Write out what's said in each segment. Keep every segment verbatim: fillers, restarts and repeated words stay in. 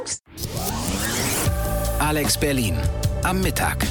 Alex Berlin am Mittag.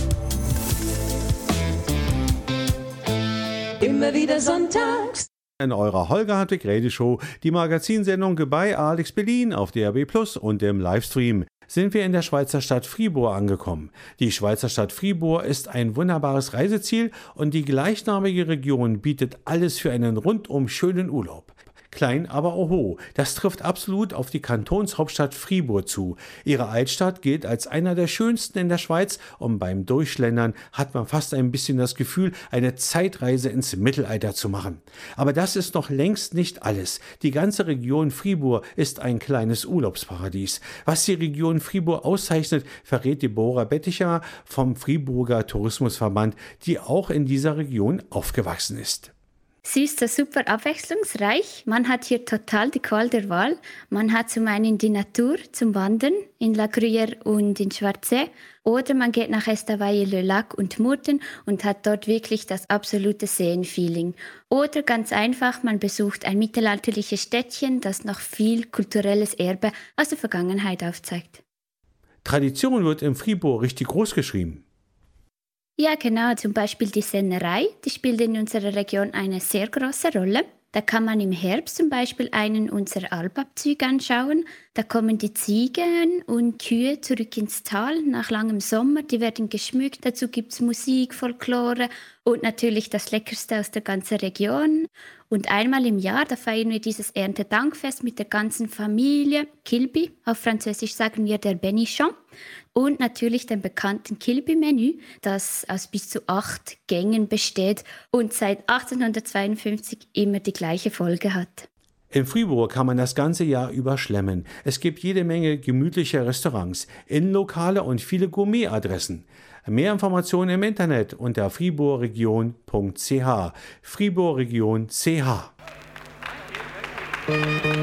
Immer wieder sonntags. In eurer Holger Hartwig Radioshow, die Magazinsendung bei Alex Berlin auf D R B Plus und im Livestream, sind wir in der Schweizer Stadt Fribourg angekommen. Die Schweizer Stadt Fribourg ist ein wunderbares Reiseziel und die gleichnamige Region bietet alles für einen rundum schönen Urlaub. Klein, aber oho, das trifft absolut auf die Kantonshauptstadt Fribourg zu. Ihre Altstadt gilt als einer der schönsten in der Schweiz und beim Durchschlendern hat man fast ein bisschen das Gefühl, eine Zeitreise ins Mittelalter zu machen. Aber das ist noch längst nicht alles. Die ganze Region Fribourg ist ein kleines Urlaubsparadies. Was die Region Fribourg auszeichnet, verrät Deborah Betticher vom Friburger Tourismusverband, die auch in dieser Region aufgewachsen ist. Sie ist so super abwechslungsreich. Man hat hier total die Qual der Wahl. Man hat zum einen die Natur zum Wandern in La Gruyère und in Schwarzsee. Oder man geht nach Estavayer-le-Lac und Murten und hat dort wirklich das absolute Seenfeeling. Oder ganz einfach, man besucht ein mittelalterliches Städtchen, das noch viel kulturelles Erbe aus der Vergangenheit aufzeigt. Tradition wird in Fribourg richtig groß geschrieben. Ja, genau. Zum Beispiel die Sennerei, die spielt in unserer Region eine sehr große Rolle. Da kann man im Herbst zum Beispiel einen unserer Alpabzüge anschauen. Da kommen die Ziegen und Kühe zurück ins Tal nach langem Sommer. Die werden geschmückt. Dazu gibt es Musik, Folklore und natürlich das Leckerste aus der ganzen Region. Und einmal im Jahr, da feiern wir dieses Erntedankfest mit der ganzen Familie. Kilby, auf Französisch sagen wir der Benichon. Und natürlich dem bekannten Kilby-Menü, das aus bis zu acht Gängen besteht und seit achtzehnhundertzweiundfünfzig immer die gleiche Folge hat. In Fribourg kann man das ganze Jahr über schlemmen. Es gibt jede Menge gemütliche Restaurants, Innenlokale und viele Gourmet-Adressen. Mehr Informationen im Internet unter fribourgregion punkt c h. Fribourgregion punkt c h.